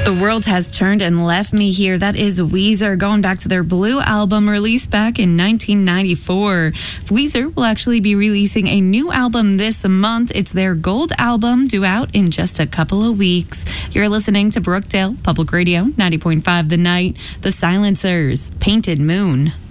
The world has turned and left me here. That is Weezer, going back to their Blue album released back in 1994. Weezer will actually be releasing a new album this month. It's their Gold album, due out in just a couple of weeks. You're listening to Brookdale Public Radio, 90.5 The Night. The Silencers, Painted Moon.